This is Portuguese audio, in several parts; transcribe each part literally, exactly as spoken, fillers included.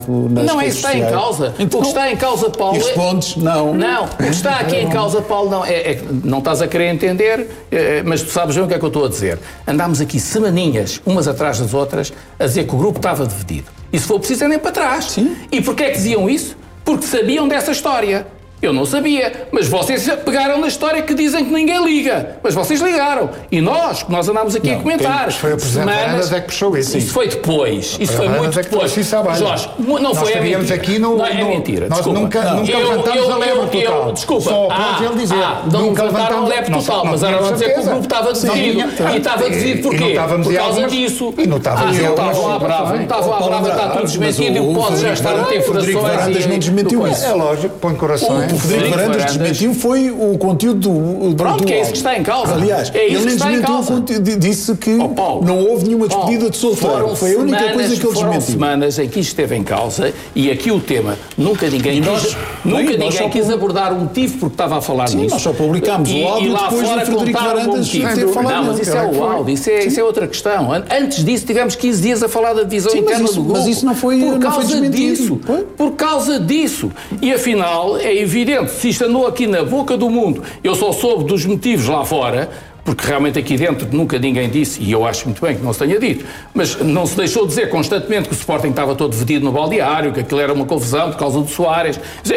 Não é isso que está em causa. Então, o que está em causa, Paulo... E respondes, não. Não, o que está aqui em causa, Paulo, não, é, é, não estás a querer entender, é, mas tu sabes bem o que é que eu estou a dizer. Andámos aqui semaninhas, umas atrás das outras, a dizer que o grupo estava dividido. E se for preciso, andem para trás. Sim. E porquê é que diziam isso? Porque sabiam dessa história. Eu não sabia, mas vocês pegaram na história que dizem que ninguém liga. Mas vocês ligaram. E nós, que nós andámos aqui não, a comentar. Quem, foi o Presidente Varandas é que puxou isso. Isso foi depois. Isso foi muito é que depois. Isso Jorge, não nós foi a mentira. Aqui no, não, é no, mentira. Nós desculpa. nunca, não. nunca eu, levantamos eu, a lebre eu, total. Eu, desculpa. Só ah, ele dizer. Ah, não nunca levantaram a lebre total, mas era a dizer que o grupo estava dividido. E estava dividido porquê? Por causa disso. E não estávamos a estavam à brava. Não estavam à brava, está tudo desmentido. E o Posse já está a ter furações. O Varandas não desmentiu isso. É lógico, põe corações. O Frederico Varandas desmentiu foi o conteúdo do Pronto, que é isso que está em causa. Aliás, é ele nem desmentiu o conteúdo, disse que oh, Paulo, não houve nenhuma despedida Paulo, de solteiro. Foi a única semanas, coisa que ele foram desmentiu. semanas em que isto esteve em causa e aqui o tema nunca ninguém, e quis, nós, nunca bem, ninguém quis public... abordar o motivo porque estava a falar Sim, nisso. nós só publicámos e, o áudio e lá depois fora do Frederico Varandas ter falado. Não, mas isso é o áudio, isso é, isso é outra questão. Antes disso tivemos quinze dias a falar da divisão Sim, interna isso, do grupo. Mas isso não foi, por não causa foi desmentido. Disso, por causa disso. E afinal, é evidente, se isto andou aqui na boca do mundo, eu só soube dos motivos lá fora, porque realmente aqui dentro nunca ninguém disse, e eu acho muito bem que não se tenha dito, mas não se deixou dizer constantemente que o Sporting estava todo dividido no balneário, que aquilo era uma confusão por causa do Soares.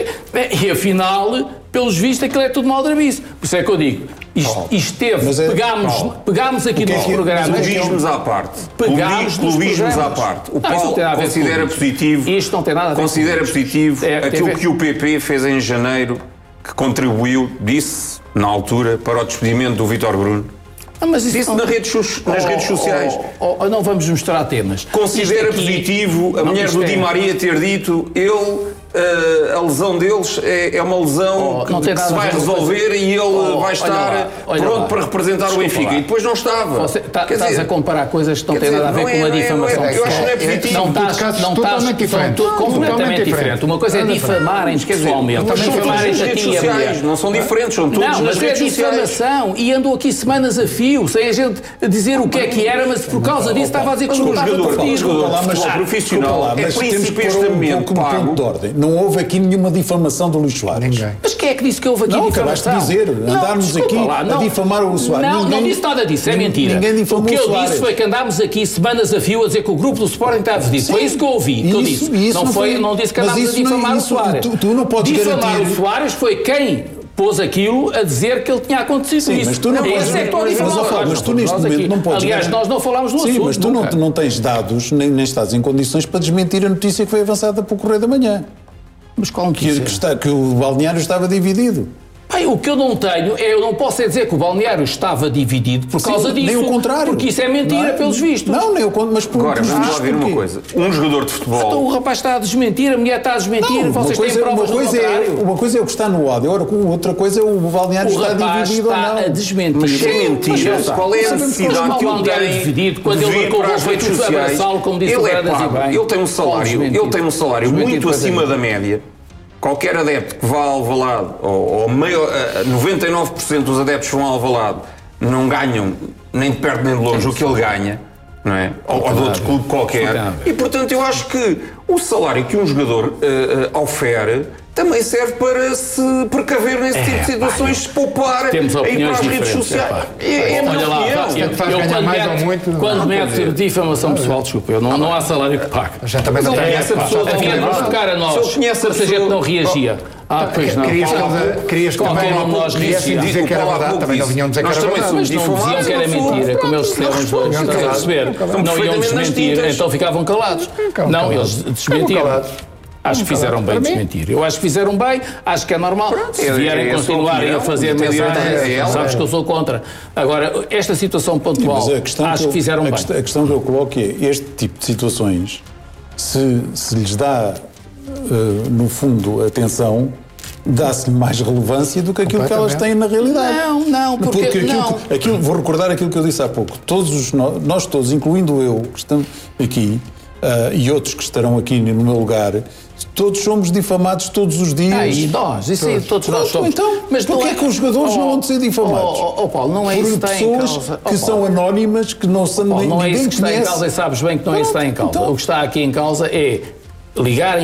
E afinal, pelos vistos, aquilo é tudo maldrabice. Por isso é que eu digo, isto, isto teve, é, pegámos, oh, pegámos aqui nos programas... Clubismos à parte. Pegámos Clubismos à parte. O Paulo considera positivo... Isto não tem nada a ver Considera positivo é, aquilo que o P P fez em janeiro, que contribuiu, disse, na altura, para o despedimento do Vítor Bruno. Ah, mas isso disse não... nas, redes, nas oh, redes sociais. Oh, oh, não vamos mostrar temas. Considera aqui... positivo a não, mulher do é... Di Maria ter dito ele... Uh, a lesão deles é, é uma lesão oh, que, que se vai resolver coisa... e ele oh, vai estar olha lá, olha pronto lá. para representar Desculpa o Benfica. Lá. E depois não estava. Você tá, estás dizer, a comparar coisas que não têm nada a ver com uma difamação. É, é, eu acho que não é positivo. Não estás, não estás diferente. completamente diferente. Uma coisa é difamarem pessoalmente. Mas são todas as redes sociais, não são diferentes, são todas nas redes sociais. Não, mas é difamação e andou aqui semanas a fio, sem a gente dizer o que é que era, mas por causa disso estava a dizer que não estava partido. Um jogador profissional é principalmente pago. Não houve aqui nenhuma difamação do Luís Soares. Ninguém. Mas quem é que disse que houve aqui não, difamação? Não, acabaste de dizer. Não, andarmos aqui lá, não, a difamar o Soares. Não, ninguém, não disse nada disso, é mentira. Ninguém difamou o que eu o Soares. disse foi que andámos aqui semanas a fio a dizer que o grupo do Sporting está dividido. Foi isso que eu ouvi, que isso, eu disse. Isso não, não, foi, foi, não disse que andámos a difamar não, o Soares. Tu, tu não podes difamar garantir... o Soares foi quem pôs aquilo a dizer que ele tinha acontecido Sim, isso. Mas tu não é podes... É que mas, mas, mas tu neste momento aqui. não podes... Aliás, nós não falámos no Sim, assunto. Sim, mas tu não, não tens dados, nem, nem estás em condições para desmentir a notícia que foi avançada pelo Correio da Manhã. Mas qual notícia? Que, que, está, que o balneário estava dividido. Bem, o que eu não tenho é, eu não posso é dizer que o balneário estava dividido por Sim, causa disso. Nem o contrário. Porque isso é mentira, não é? Pelos vistos. Não, nem o contrário, mas por Agora, vamos lá ver uma coisa. Um jogador de futebol... Então o rapaz está a desmentir, a mulher está a desmentir, não, vocês coisa, têm provas uma coisa do é, Uma coisa é o que está no áudio, agora outra coisa é o balneário o está dividido está ou não. a desmentir. Mas se é mentira, qual é a necessidade que ele tem dividido, quando de ele vir para as redes sociais? Como disse ele o é pago, bem, ele tem um salário, ele tem um salário muito acima da média. Qualquer adepto que vá a Alvalade, ou, ou meio, noventa e nove por cento dos adeptos que vão a Alvalade não ganham nem de perto nem de longe o que ele ganha, não é? Ou, ou de outro clube qualquer. E, portanto, eu acho que o salário que um jogador uh, uh, ofere também serve para se precaver nesse é, tipo de situações, se poupar aí para as redes sociais. É, é, é olha lá, eu, eu quando meto, muito, quando meto difamação pessoal, desculpa, eu não, não há salário que pague. Já também não tem essa pessoa que vinha nos tocar a nós, se a gente não reagia. Ah, pois não. Querias também nós dizer que era verdade, também não vinham dizer que era verdade. Mas não diziam que era mentira, como eles disseram os dois, estás a perceber? Não iam desmentir, então ficavam calados. Não, eles desmentiram. Acho que fizeram bem desmentir. Eu acho que fizeram bem, acho que é normal. Pronto, se vierem é continuarem a fazer mensagens, sabes que eu sou contra. Agora, esta situação pontual, Sim, acho que, eu, que fizeram a bem. Questão, a questão que eu coloco é, este tipo de situações, se, se lhes dá, uh, no fundo, atenção, dá-se-lhe mais relevância do que aquilo que elas têm na realidade. Não, não, porque, porque aquilo, não. Que, aquilo, vou recordar aquilo que eu disse há pouco. Todos os, nós todos, incluindo eu, que estamos aqui, uh, e outros que estarão aqui no meu lugar, todos somos difamados todos os dias. Ah, e nós, isso aí, todos nós somos. Então, mas porquê é que os jogadores oh, não vão ser difamados? Oh, oh, oh, Paulo, não é Por isso que está em causa. pessoas que oh, são anónimas, que não são oh, nem, não ninguém é isso que está conhece. em causa, e sabes bem que não é isso que está em causa. Então, o que está aqui em causa é ligarem